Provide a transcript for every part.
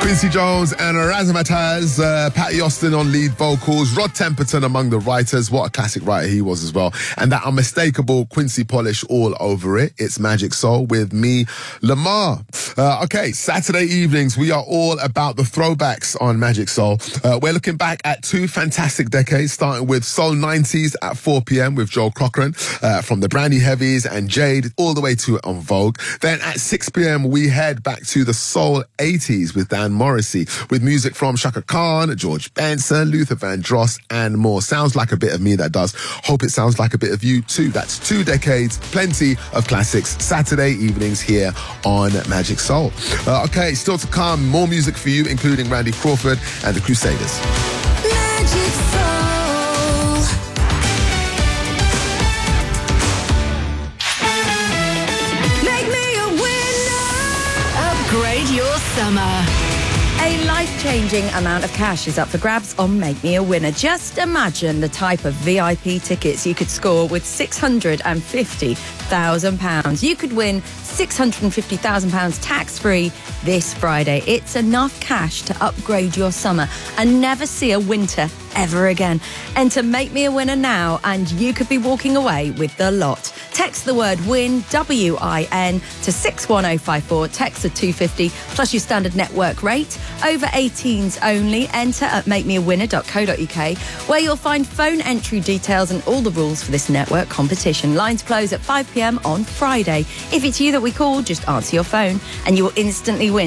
Quincy Jones and Razzmatazz, Patty Austin on lead vocals, Rod Temperton among the writers. What a classic writer he was as well. And that unmistakable Quincy polish all over it. It's Magic Soul with me, Lamar. Okay, Saturday evenings, we are all about the throwbacks on Magic Soul. We're looking back at two fantastic decades, starting with Soul 90s at 4 p.m. with Joel Cochran, from the Brandy Heavies and Jade, all the way to En Vogue. Then at 6 p.m, we head back to the Soul 80s with Dan Morrissey, with music from Chaka Khan, George Benson, Luther Vandross, and more. Sounds like a bit of me, that does. Hope it sounds like a bit of you too. That's 2 decades, plenty of classics, Saturday evenings here on Magic Soul. Okay, still to come, more music for you, including Randy Crawford and the Crusaders. Magic Soul. Make me a winner. Upgrade your summer. A life-changing amount of cash is up for grabs on Make Me a Winner. Just imagine the type of VIP tickets you could score with £650,000. You could win £650,000 tax-free this Friday. It's enough cash to upgrade your summer and never see a winter ever again. Enter Make Me a Winner now and you could be walking away with the lot. Text the word WIN, W-I-N, to 61054. Text the 250 plus your standard network rate. Over 18s only. Enter at makemeawinner.co.uk, where you'll find phone entry details and all the rules for this network competition. Lines close at 5 p.m. on Friday. If it's you that we call, just answer your phone and you will instantly win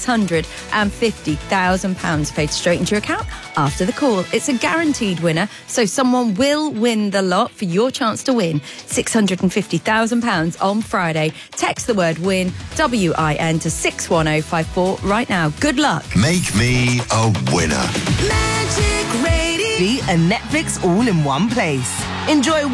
£650,000 paid straight into your account after the call. It's a guaranteed winner, so someone will win the lot for your chance to win £650,000 on Friday. Text the word WIN, W-I-N, to 61054 right now. Good luck. Make me a winner. Magic Radio. And Netflix all in one place. Enjoy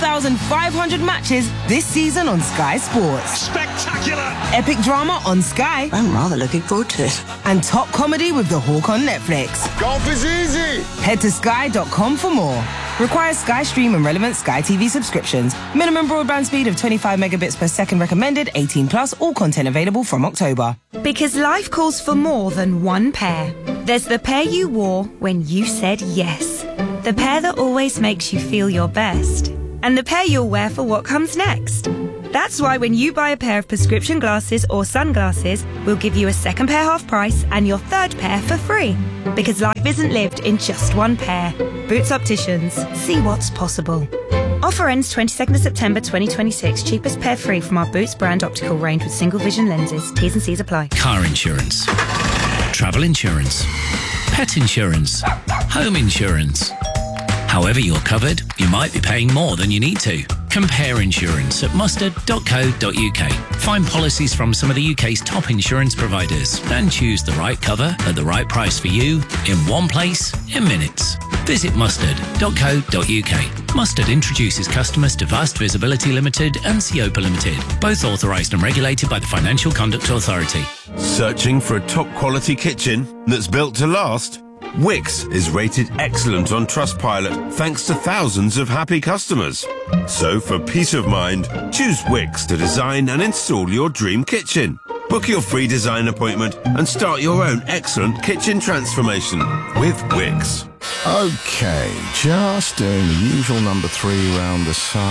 1,500 matches this season on Sky Sports. Spectacular! Epic drama on Sky. I'm rather looking forward to it. And top comedy with The Hawk on Netflix. Golf is easy! Head to sky.com for more. Requires Sky Stream and relevant Sky TV subscriptions. Minimum broadband speed of 25 megabits per second recommended. 18 plus. All content available from October. Because life calls for more than one pair. There's the pair you wore when you said yes. The pair that always makes you feel your best. And the pair you'll wear for what comes next. That's why when you buy a pair of prescription glasses or sunglasses, we'll give you a second pair half price and your third pair for free. Because life isn't lived in just one pair. Boots Opticians. See what's possible. Offer ends 22nd of September 2026. Cheapest pair free from our Boots brand optical range with single vision lenses. T's and C's apply. Car insurance, travel insurance, pet insurance, home insurance. However you're covered, you might be paying more than you need to. Compare insurance at mustard.co.uk. Find policies from some of the UK's top insurance providers and choose the right cover at the right price for you in one place in minutes. Visit mustard.co.uk. Mustard introduces customers to Vast Visibility Limited and Siopa Limited, both authorised and regulated by the Financial Conduct Authority. Searching for a top quality kitchen that's built to last? Wix is rated excellent on Trustpilot thanks to thousands of happy customers. So for peace of mind, choose Wix to design and install your dream kitchen. Book your free design appointment and start your own excellent kitchen transformation with Wix. Okay, just doing the usual number 3 round the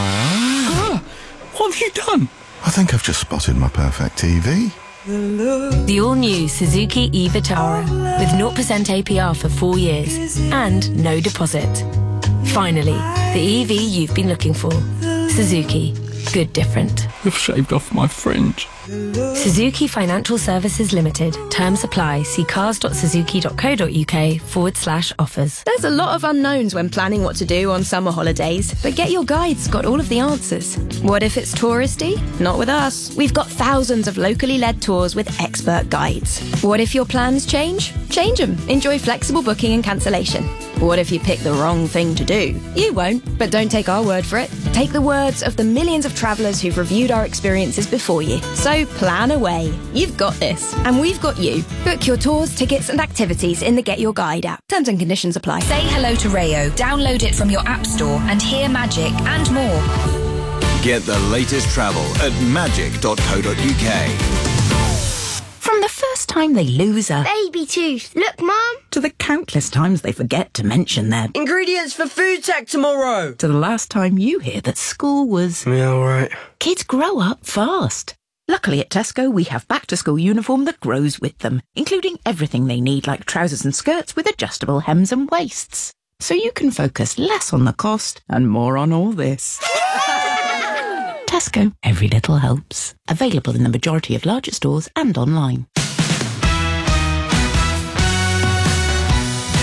side. What have you done? I think I've just spotted my perfect TV. The all-new Suzuki e-Vitara with 0% APR for 4 years and no deposit. Finally, the EV you've been looking for. Suzuki. Good different. You've shaved off my fringe. Suzuki Financial Services Limited. Terms apply. See cars.suzuki.co.uk/offers. There's a lot of unknowns when planning what to do on summer holidays, but Get Your Guide's got all of the answers. What if it's touristy? Not with us. We've got thousands of locally led tours with expert guides. What if your plans change? Change them. Enjoy flexible booking and cancellation. What if you pick the wrong thing to do? You won't, but don't take our word for it. Take the words of the millions of travellers who've reviewed our experiences before you. So plan away. You've got this, and we've got you. Book your tours, tickets and activities in the Get Your Guide app. Terms and conditions apply. Say hello to Rayo. Download it from your app store and hear magic and more. Get the latest travel at magic.co.uk. From the first time they lose a baby tooth. Look, Mum. to the countless times they forget to mention their ingredients for food tech tomorrow, to the last time you hear that school was... Yeah, all right. Kids grow up fast. Luckily at Tesco, we have back-to-school uniform that grows with them, including everything they need like trousers and skirts with adjustable hems and waists. So you can focus less on the cost and more on all this. Tesco, every little helps. Available in the majority of larger stores and online.